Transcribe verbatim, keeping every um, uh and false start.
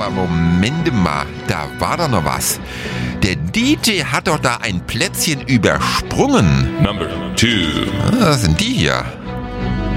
Aber Moment mal, da war doch noch was. Der D J hat doch da ein Plätzchen übersprungen. Number two. Ah, was sind die hier?